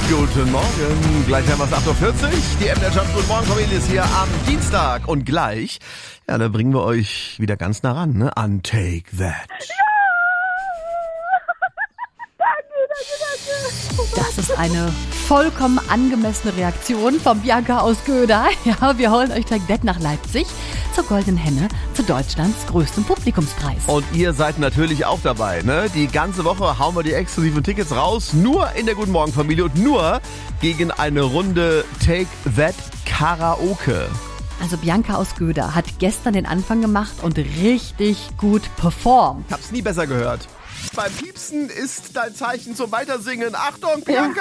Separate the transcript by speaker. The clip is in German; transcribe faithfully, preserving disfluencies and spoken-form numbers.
Speaker 1: Guten Morgen, gleich haben wir es acht Uhr vierzig. Die M D R Guten Morgen Familie ist hier am Dienstag. Und gleich, ja, da bringen wir euch wieder ganz nah ran, ne? An Take That.
Speaker 2: Das ist eine vollkommen angemessene Reaktion von Bianca aus Göda. Ja, wir holen euch Take That nach Leipzig zur Goldenen Henne, zu Deutschlands größtem Publikumspreis.
Speaker 1: Und ihr seid natürlich auch dabei, ne? Die ganze Woche hauen wir die exklusiven Tickets raus, nur in der Guten Morgen Familie und nur gegen eine Runde Take That Karaoke.
Speaker 2: Also Bianca aus Göda hat gestern den Anfang gemacht und richtig gut performt.
Speaker 1: Hab's nie besser gehört. Beim Piepsen ist dein Zeichen zum Weitersingen. Achtung, Bianca!